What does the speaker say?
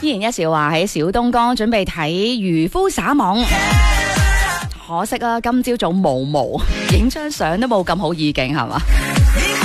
依然一笑話喺小東江準備睇漁夫撒網，可惜啊，今朝早毛影張相都冇咁好意境係嘛？